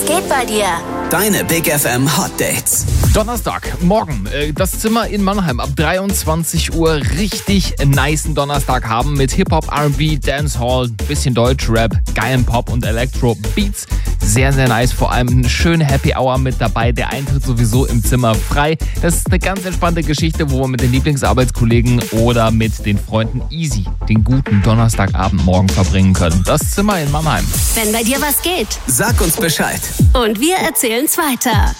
geht bei dir? Deine Big FM Hot Dates. Donnerstag, morgen, das Zimmer in Mannheim ab 23 Uhr richtig nicen Donnerstag haben mit Hip-Hop, R&B, Dancehall, bisschen Deutsch-Rap, geilen Pop und Elektro-Beats. Sehr, sehr nice, vor allem eine schöne Happy Hour mit dabei, der Eintritt sowieso im Zimmer frei. Das ist eine ganz entspannte Geschichte, wo wir mit den Lieblingsarbeitskollegen oder mit den Freunden easy den guten Donnerstagabend morgen verbringen können. Das Zimmer in Mannheim. Wenn bei dir was geht. Sag uns Bescheid. Und wir erzählen's weiter.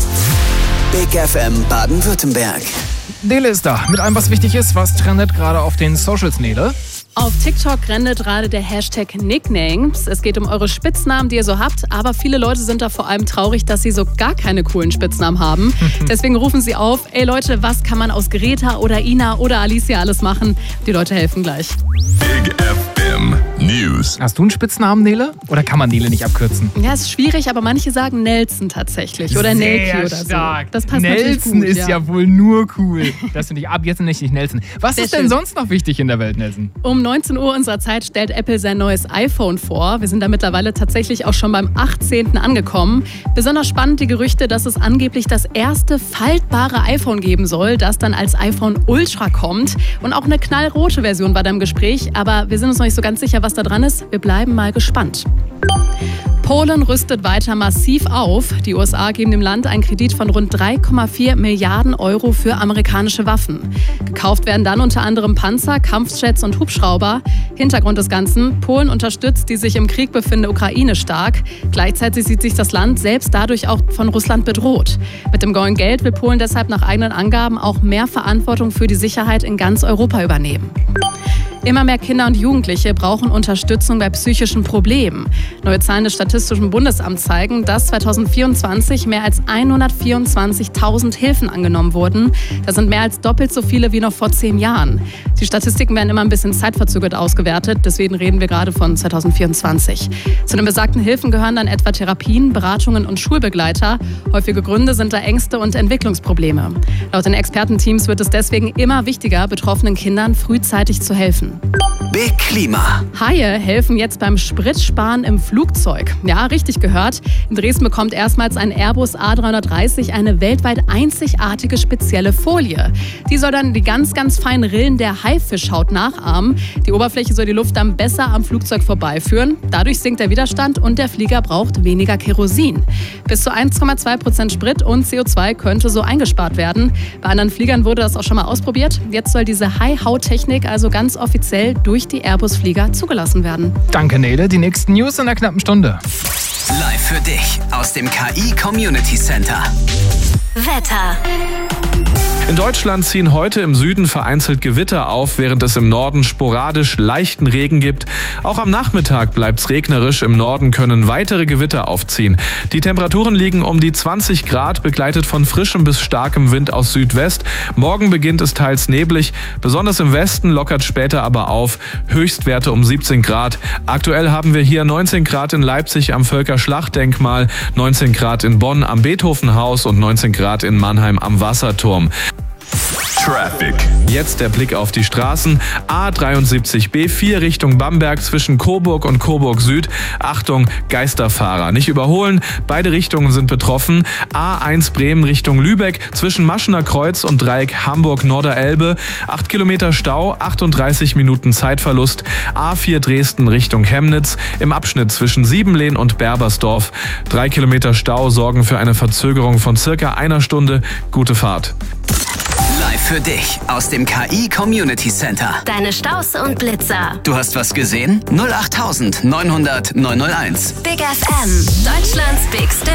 Big FM Baden-Württemberg. Nele ist da mit allem, was wichtig ist. Was trendet gerade auf den Socials, Nele? Auf TikTok rennt gerade der Hashtag Nicknames. Es geht um eure Spitznamen, die ihr so habt. Aber viele Leute sind da vor allem traurig, dass sie so gar keine coolen Spitznamen haben. Deswegen rufen sie auf, ey Leute, was kann man aus Greta oder Ina oder Alicia alles machen? Die Leute helfen gleich. Big FM News. Hast du einen Spitznamen, Nele? Oder kann man Nele nicht abkürzen? Ja, ist schwierig, aber manche sagen Nelson tatsächlich. Oder Nelki oder so. Das passt Nelson natürlich gut, ist ja wohl nur cool. Das finde ich ab jetzt nicht Nelson. Was ist denn sonst noch wichtig in der Welt, Nelson? Um 19 Uhr unserer Zeit stellt Apple sein neues iPhone vor. Wir sind da mittlerweile tatsächlich auch schon beim 18. angekommen. Besonders spannend die Gerüchte, dass es angeblich das erste faltbare iPhone geben soll, das dann als iPhone Ultra kommt. Und auch eine knallrote Version war da im Gespräch. Aber wir sind uns noch nicht so ganz sicher, was da dran ist. Wir bleiben mal gespannt. Polen rüstet weiter massiv auf. Die USA geben dem Land einen Kredit von rund 3,4 Milliarden Euro für amerikanische Waffen. Gekauft werden dann unter anderem Panzer, Kampfjets und Hubschrauber. Hintergrund des Ganzen: Polen unterstützt die sich im Krieg befindende Ukraine stark. Gleichzeitig sieht sich das Land selbst dadurch auch von Russland bedroht. Mit dem neuen Geld will Polen deshalb nach eigenen Angaben auch mehr Verantwortung für die Sicherheit in ganz Europa übernehmen. Immer mehr Kinder und Jugendliche brauchen Unterstützung bei psychischen Problemen. Neue Zahlen des Statistischen Bundesamts zeigen, dass 2024 mehr als 124.000 Hilfen angenommen wurden. Das sind mehr als doppelt so viele wie noch vor 10 Jahren. Die Statistiken werden immer ein bisschen zeitverzögert ausgewertet, deswegen reden wir gerade von 2024. Zu den besagten Hilfen gehören dann etwa Therapien, Beratungen und Schulbegleiter. Häufige Gründe sind da Ängste und Entwicklungsprobleme. Laut den Expertenteams wird es deswegen immer wichtiger, betroffenen Kindern frühzeitig zu helfen. Big Klima. Haie helfen jetzt beim Spritsparen im Flugzeug. Ja, richtig gehört. In Dresden bekommt erstmals ein Airbus A330 eine weltweit einzigartige spezielle Folie. Die soll dann die ganz, ganz feinen Rillen der Haifischhaut nachahmen. Die Oberfläche soll die Luft dann besser am Flugzeug vorbeiführen. Dadurch sinkt der Widerstand und der Flieger braucht weniger Kerosin. Bis zu 1,2% Sprit und CO2 könnte so eingespart werden. Bei anderen Fliegern wurde das auch schon mal ausprobiert. Jetzt soll diese Hai-Haut-Technik also ganz offiziell durch die Airbus-Flieger zugelassen werden. Danke, Nele. Die nächsten News in einer knappen Stunde. Live für dich aus dem KI Community Center. Wetter. In Deutschland ziehen heute im Süden vereinzelt Gewitter auf, während es im Norden sporadisch leichten Regen gibt. Auch am Nachmittag bleibt's regnerisch. Im Norden können weitere Gewitter aufziehen. Die Temperaturen liegen um die 20 Grad, begleitet von frischem bis starkem Wind aus Südwest. Morgen beginnt es teils neblig. Besonders im Westen lockert später aber auf. Höchstwerte um 17 Grad. Aktuell haben wir hier 19 Grad in Leipzig am Völkerschlachtdenkmal, 19 Grad in Bonn am Beethovenhaus und 19 Grad in Mannheim am Wasserturm. Traffic. Jetzt der Blick auf die Straßen. A73B4 Richtung Bamberg zwischen Coburg und Coburg Süd. Achtung, Geisterfahrer. Nicht überholen, beide Richtungen sind betroffen. A1 Bremen Richtung Lübeck zwischen Maschener Kreuz und Dreieck Hamburg-Norderelbe. 8 Kilometer Stau, 38 Minuten Zeitverlust. A4 Dresden Richtung Chemnitz im Abschnitt zwischen Siebenlehn und Berbersdorf. 3 Kilometer Stau sorgen für eine Verzögerung von circa einer Stunde. Gute Fahrt. Live für dich aus dem KI Community Center. Deine Staus und Blitzer. Du hast was gesehen? 08900 901. Big FM. Deutschlands bigste